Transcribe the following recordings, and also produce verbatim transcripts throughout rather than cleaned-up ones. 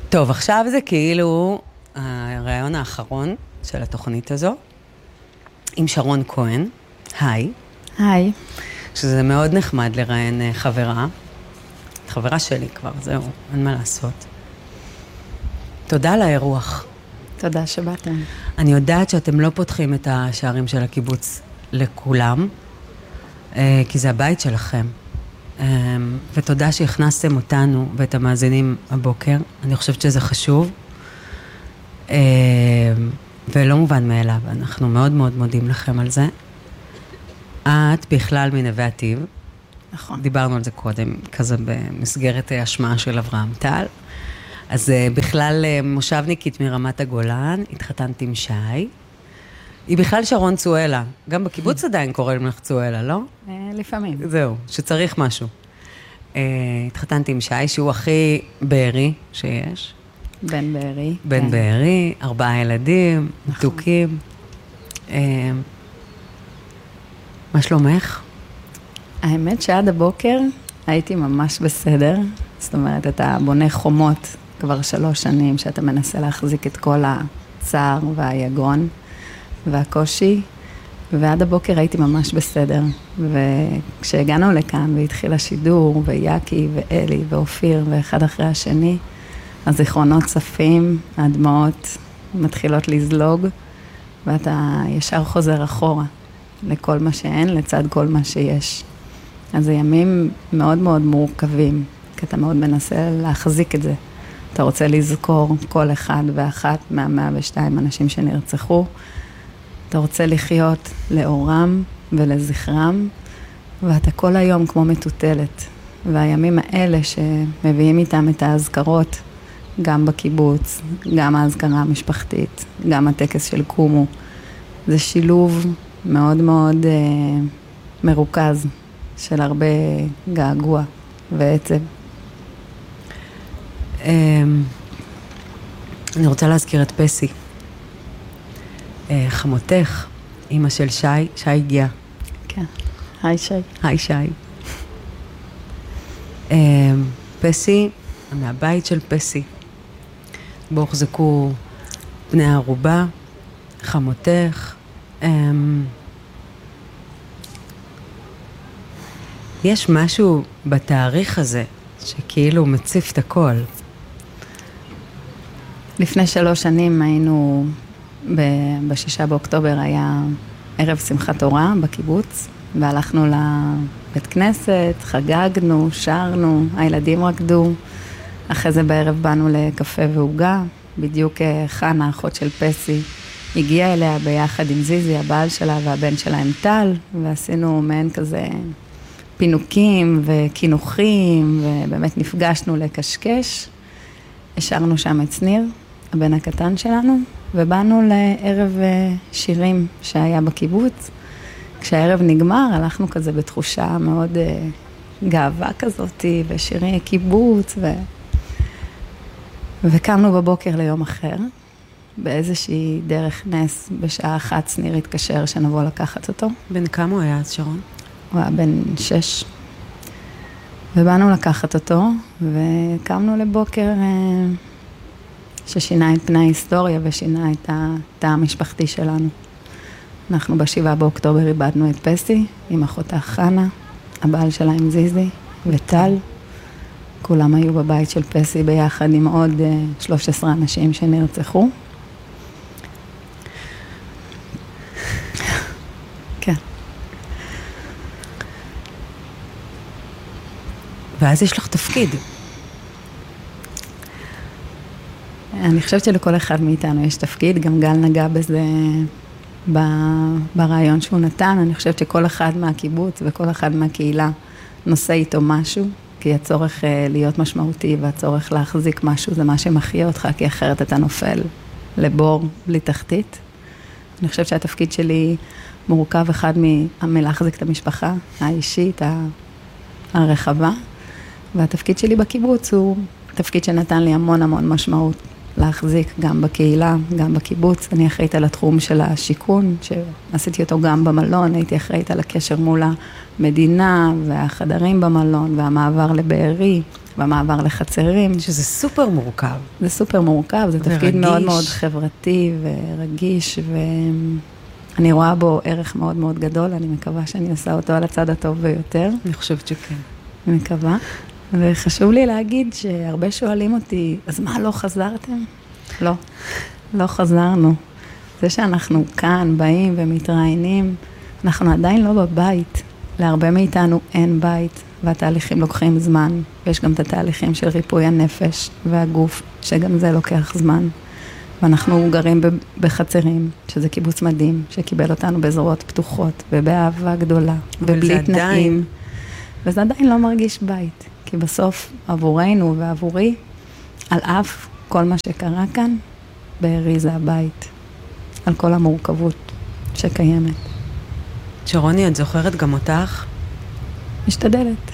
טוב, עכשיו זה כאילו הרעיון האחרון של התוכנית הזו, עם שרון כהן. היי. היי. שזה מאוד נחמד לראיין חברה. חברה שלי כבר, זהו, אין מה לעשות. תודה על האירוח. תודה שבאתם. אני יודעת שאתם לא פותחים את השערים של הקיבוץ לכולם, כי זה הבית שלכם. ותודה שהכנסתם אותנו ואת המאזינים הבוקר. אני חושבת שזה חשוב. ולא מובן מאליו. אנחנו מאוד מאוד מודים לכם על זה. את בכלל מנווה עתיב. נכון. דיברנו על זה קודם, כזה במסגרת השמעה של אברהם טל. אז בכלל מושבניקית מרמת הגולן, התחתנתי עם שי. היא בכלל שרון צואלה. גם בקיבוץ עדיין קוראים לך צואלה, לא? לפעמים. זהו, שצריך משהו. התחתנתי עם שי, שהוא הכי בארי שיש. בן בארי. בן בארי, ארבעה ילדים, מתוקים. מה שלומך? האמת שעד הבוקר הייתי ממש בסדר. זאת אומרת, אתה בונה חומות כבר שלוש שנים, שאתה מנסה להחזיק את כל הצער והיגון והקושי, ועד הבוקר הייתי ממש בסדר. וכשהגענו לכאן והתחיל השידור, ויאקי ואלי ואופיר ואחד אחרי השני, הזיכרונות צפים, הדמעות מתחילות לזלוג, ואתה ישר חוזר אחורה לכל מה שאין, לצד כל מה שיש. אז זה ימים מאוד מאוד מורכבים, כי אתה מאוד מנסה להחזיק את זה. אתה רוצה לזכור כל אחד ואחת מה-מאה ושתיים אנשים שנרצחו. אתה רוצה לחיות לאורם ולזכרם, ואתה כל היום כמו מטוטלת. והימים האלה שמביאים איתם את ההזכרות, גם בקיבוץ, גם ההזכרה המשפחתית, גם הטקס של קומו, זה שילוב מאוד מאוד אה, מרוכז של הרבה געגוע ועצב. אני רוצה להזכיר את פסי. חמותך, אמא של שי, שי הגיע. כן, היי שי. היי שי. פסי, מהבית של פסי. בו הוחזקו בני הערובה, חמותך. יש משהו בתאריך הזה שכאילו מציף את הכל. לפני שלוש שנים היינו, בשישה באוקטובר היה ערב שמחת תורה בקיבוץ, והלכנו לבית כנסת, חגגנו, שרנו, הילדים רקדו. אחרי זה בערב באנו לקפה והוגה, בדיוק חנה, אחות של פסי, הגיעה אליה ביחד עם זיזי, הבעל שלה והבן שלה עם טל, ועשינו מעין כזה פינוקים וכינוחים, ובאמת נפגשנו לקשקש. השארנו שם את שניר, הבן הקטן שלנו, ובאנו לערב שירים שהיה בקיבוץ. כשהערב נגמר, הלכנו כזה בתחושה מאוד גאווה כזאת, ושירי קיבוץ, ו... וקמנו בבוקר ליום אחר, באיזושהי דרך נס, בשעה אחת שניר התקשר שנבוא לקחת אותו. בן כמה הוא היה אז, שרון? הוא היה בן שש. ובאנו לקחת אותו, וקמנו לבוקר ששינה את פני ההיסטוריה, ושינה את התא המשפחתי שלנו. אנחנו בשבעה באוקטובר איבדנו את פסי, עם אחותה חנה, הבעל שלה עם זיזי, וטל. כולם היו בבית של פסי ביחד עם עוד שלוש עשרה אנשים שנרצחו. כן. ואז יש לך תפקיד. אני חושבת שלכל אחד מאיתנו יש תפקיד, גם גל נגע בזה ברעיון שהוא נתן. אני חושבת שכל אחד מהקיבוץ וכל אחד מהקהילה נושא איתו משהו, כי הצורך להיות משמעותי והצורך להחזיק משהו זה מה שמחיה אותך, כי אחרת אתה נופל לבור בלי תחתית. אני חושבת שהתפקיד שלי מורכב אחד מלהחזיק את המשפחה האישית, הרחבה, והתפקיד שלי בקיבוץ הוא תפקיד שנתן לי המון המון משמעות. להחזיק גם בקהילה, גם בקיבוץ. אני אחראית על התחום של השיכון, שעשיתי אותו גם במלון, הייתי אחראית על הקשר מול המדינה והחדרים במלון והמעבר לבארי, במעבר לחצרים. שזה סופר מורכב. זה סופר מורכב, זה ורגיש. תפקיד מאוד מאוד חברתי ורגיש, ואני רואה בו ערך מאוד מאוד גדול, אני מקווה שאני עושה אותו על הצד הטוב ביותר. אני חושבת שכן. אני מקווה. וחשוב לי להגיד שהרבה שואלים אותי, אז מה, לא חזרתם? לא, לא חזרנו. זה שאנחנו כאן, באים ומתראיינים, אנחנו עדיין לא בבית. להרבה מאיתנו אין בית, והתהליכים לוקחים זמן. ויש גם את התהליכים של ריפוי הנפש והגוף, שגם זה לוקח זמן. ואנחנו גרים בחצרים, שזה קיבוץ מדהים, שקיבל אותנו בזרועות פתוחות, ובאהבה גדולה, ובלי תנאים. וזה עדיין לא מרגיש בית, כי בסוף עבורנו ועבורי, על אף כל מה שקרה כאן, בארי זה הבית, על כל המורכבות שקיימת. שרוני, את זוכרת גם אותך? משתדלת.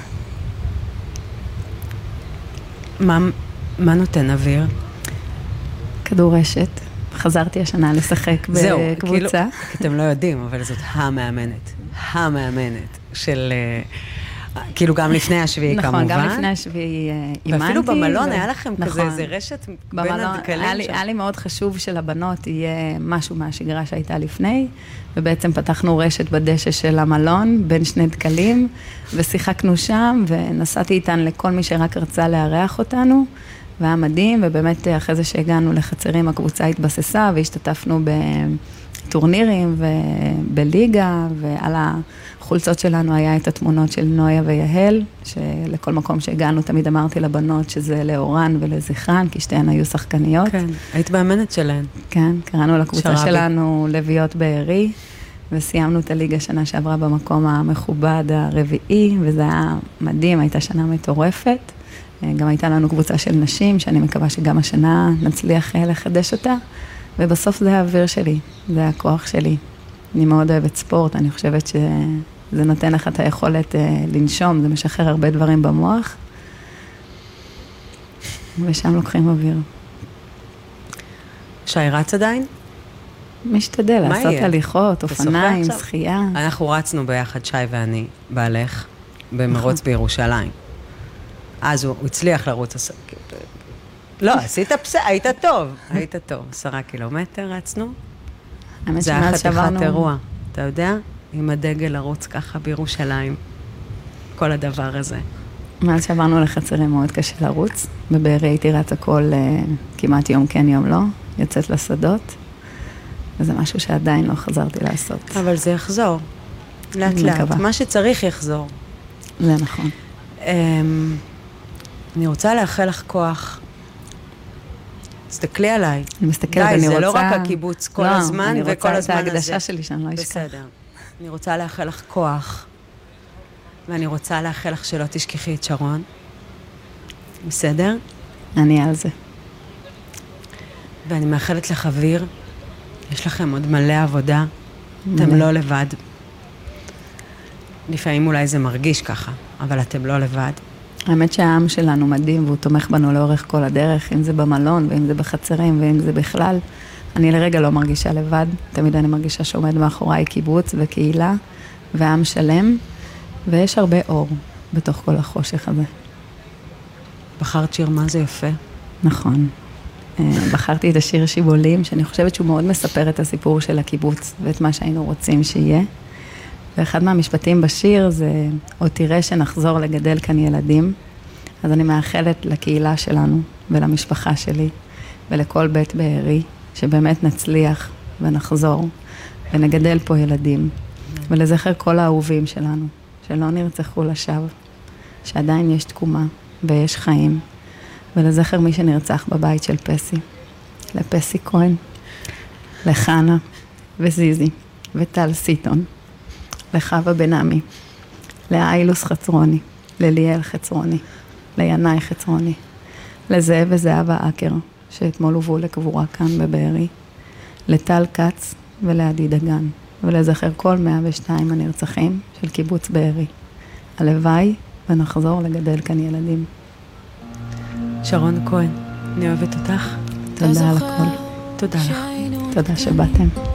מה, מה נותן אוויר? כדורשת. חזרתי השנה לשחק זהו, בקבוצה. כאילו, אתם לא יודעים, אבל זאת המאמנת. המאמנת של... כאילו גם לפני השביעי נכון, כמובן. נכון, גם לפני השביעי אימנתי. ואפילו במלון ו... היה לכם נכון. כזה, איזה רשת בין הדקלים היה לי, שם. היה לי מאוד חשוב שלבנות יהיה משהו מהשגרה שהייתה לפני, ובעצם פתחנו רשת בדשא של המלון, בין שני דקלים, ושיחקנו שם, ונסעתי איתן לכל מי שרק רצה לארח אותנו, והיה מדהים, ובאמת אחרי זה שהגענו לחצרים, הקבוצה התבססה, והשתתפנו בטורנירים ובליגה, ועל החולצות שלנו היה את התמונות של נויה ויהל, שלכל מקום שהגענו תמיד אמרתי לבנות שזה לאורן ולזכרן, כי שתיהן היו שחקניות. כן, היית מאמנת שלהן. כן, קראנו לקבוצה שרבי. שלנו לביאות בארי, וסיימנו את הליגה שנה שעברה במקום המכובד הרביעי, וזה היה מדהים, הייתה שנה מטורפת. גם הייתה לנו קבוצה של נשים, שאני מקווה שגם השנה נצליח לחדש אותה, ובסוף זה האוויר שלי, זה הכוח שלי. אני מאוד אוהבת ספורט, אני חושבת שזה נותן לך את היכולת לנשום, זה משחרר הרבה דברים במוח, ושם לוקחים אוויר. שי רץ עדיין? משתדל, לעשות הליכות, אופניים, שחייה. אנחנו רצנו ביחד, שי ואני, בעלך, במרוץ בירושלים. אז הוא הצליח לרוץ, לא, עשית פסע, היית טוב, היית טוב, עשרה קילומטר רצנו. זה היה חתיכת אירוע, אתה יודע? עם הדגל לרוץ ככה בירושלים, כל הדבר הזה. מאז שעברנו לחצרים מאוד קשה לרוץ, בבארי הייתי רצה כל כמעט יום כן יום לא, יוצאת לשדות, וזה משהו שעדיין לא חזרתי לעשות. אבל זה יחזור, לאט לאט, מה שצריך יחזור. זה נכון. אני רוצה לאחל לך כוח. תסתכלי עליי. אני מסתכלת, אני רוצה... די, זה לא רק הקיבוץ כל הזמן וכל הזמן הזה. אני רוצה את ההקדשה שלי שאני לא אשכח. בסדר. אני רוצה לאחל לך כוח, ואני רוצה לאחל לך שלא תשכחי את שרון. בסדר? אני על זה. ואני מאחלת לך אוויר. יש לכם עוד מלא עבודה. אתם לא לבד. לפעמים אולי זה מרגיש ככה, אבל אתם לא לבד. האמת שהעם שלנו מדהים, והוא תומך בנו לאורך כל הדרך, אם זה במלון, ואם זה בחצרים, ואם זה בכלל. אני לרגע לא מרגישה לבד, תמיד אני מרגישה שעומד מאחוריי קיבוץ וקהילה, ועם שלם, ויש הרבה אור בתוך כל החושך הזה. בחרת שיר מה זה יפה. נכון. בחרתי את השיר שיבולים, שאני חושבת שהוא מאוד מספר את הסיפור של הקיבוץ, ואת מה שהיינו רוצים שיהיה. ואחד מהמשפטים בשיר זה, עוד תראה שנחזור לגדל כאן ילדים. אז אני מאחלת לקהילה שלנו ולמשפחה שלי ולכל בית בארי, שבאמת נצליח ונחזור ונגדל פה ילדים. ולזכר כל האהובים שלנו, שלא נרצחו לשווא, שעדיין יש תקומה ויש חיים. ולזכר מי שנרצח בבית של פסי, לפסי כהן, לחנה וזיזי וטל סיטון. לחווה בן-עמי, לאיילוס חצרוני, לליאל חצרוני, לינאי חצרוני, לזאב וזהבה אקר, שאתמול הובאו לקבורה כאן בבארי, לטל קץ ולעדי דגן, ולזכר כל מאה ושתיים הנרצחים של קיבוץ בארי. הלוואי ונחזור לגדל כאן ילדים. שרון כהן, אני אוהבת אותך. תודה על הכל. תודה לך. תודה שבאתם.